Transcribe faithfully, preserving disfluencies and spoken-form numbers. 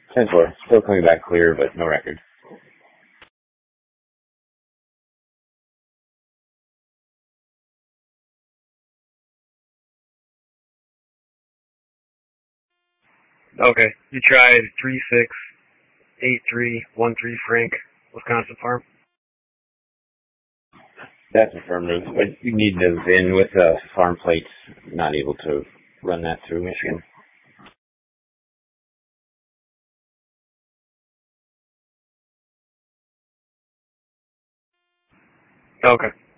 ten four. Still coming back clear, but no record. Okay. You tried three six eight three one three Frank, Wisconsin Farm? That's affirmative. But you need to have been with uh, farm plates, not able to run that through Michigan. Okay.